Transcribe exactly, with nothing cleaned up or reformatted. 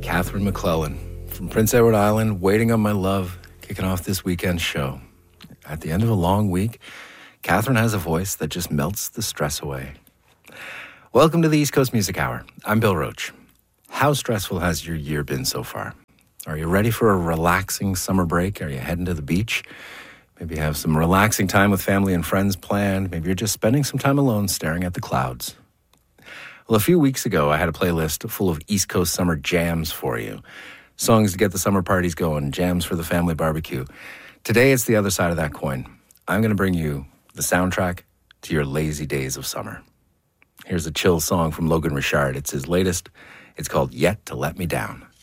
Catherine McClellan from Prince Edward Island, Waiting on My Love, kicking off this weekend show. At the end of a long week, Catherine has a voice that just melts the stress away. Welcome to the East Coast Music Hour. I'm Bill Roach. How stressful has your year been so far? Are you ready for a relaxing summer break? Are you heading to the beach? Maybe you have some relaxing time with family and friends planned. Maybe you're just spending some time alone staring at the clouds. Well, a few weeks ago, I had a playlist full of East Coast summer jams for you. Songs to get the summer parties going, jams for the family barbecue. Today, it's the other side of that coin. I'm going to bring you the soundtrack to your lazy days of summer. Here's a chill song from Logan Richard. It's his latest. It's called Yet to Let Me Down.